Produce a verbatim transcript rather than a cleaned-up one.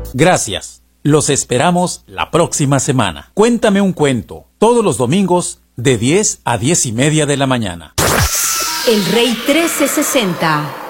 Gracias. Los esperamos la próxima semana. Cuéntame un cuento, todos los domingos de diez a diez y media de la mañana. El Rey trece sesenta.